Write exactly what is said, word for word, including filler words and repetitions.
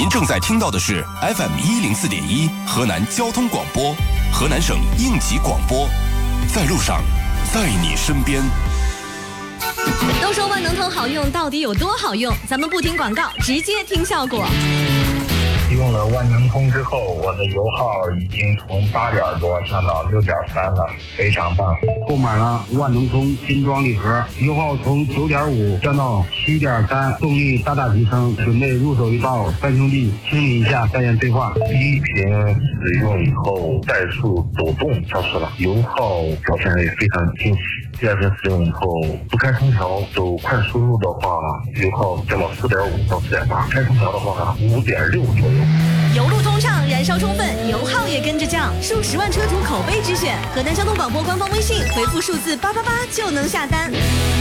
您正在听到的是 F M 一零四点一河南交通广播，河南省应急广播，在路上，在你身边。 都说万能通好用，到底有多好用？咱们不听广告，直接听效果。 用了万能通之后，我的油耗已经从八点多降到六点三了，非常棒。 购买了万能通新装礼盒，油耗从九点五降到七点三，动力大大提升。准备入手一套三兄弟，清理一下再验对话。 第一瓶使用以后，怠速抖动消失了，油耗表现也非常惊喜。第二瓶使用以后，不开空调走快输入的话，油耗降到四点五到四点八，开空调的话五点六左右。 油路通畅，燃烧充分，油耗也跟着降，数十万车主口碑之选。河南交通广播官方微信回复数字八八八就能下单。